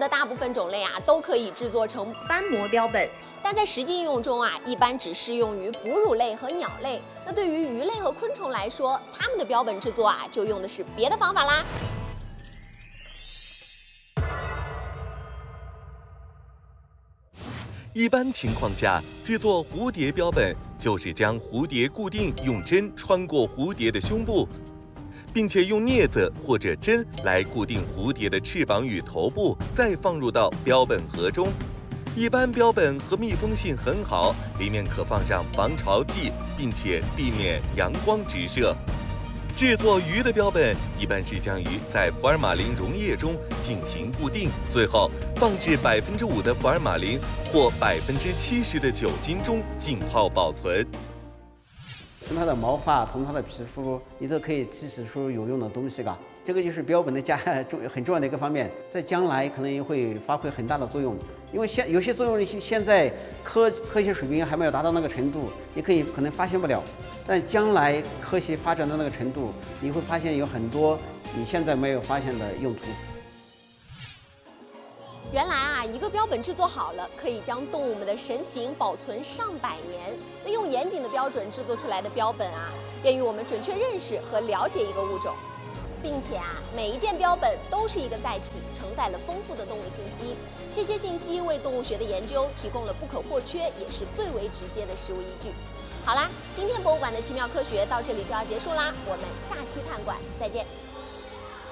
的大部分种类啊，都可以制作成翻模标本，但在实际应用中啊，一般只适用于哺乳类和鸟类。那对于鱼类和昆虫来说，它们的标本制作啊，就用的是别的方法啦。 一般情况下，制作蝴蝶标本就是将蝴蝶固定，用针穿过蝴蝶的胸部，并且用镊子或者针来固定蝴蝶的翅膀与头部，再放入到标本盒中。一般标本和密封性很好，里面可放上防潮剂，并且避免阳光直射。制作鱼的标本一般是将鱼在福尔马林溶液中进行固定，最后放置5%的福尔马林或70%的酒精中浸泡保存。 从它的毛发，从它的皮肤，你都可以提取出有用的东西嘎。这个就是标本的很重要的一个方面，在将来可能也会发挥很大的作用。因为有些作用现在科学水平还没有达到那个程度，你可能发现不了。但将来科学发展到那个程度，你会发现有很多你现在没有发现的用途。 原来啊，一个标本制作好了，可以将动物们的神形保存上百年。那用严谨的标准制作出来的标本啊，便于我们准确认识和了解一个物种，并且啊，每一件标本都是一个载体，承载了丰富的动物信息。这些信息为动物学的研究提供了不可或缺，也是最为直接的实物依据。好啦，今天博物馆的奇妙科学到这里就要结束啦，我们下期探馆再见。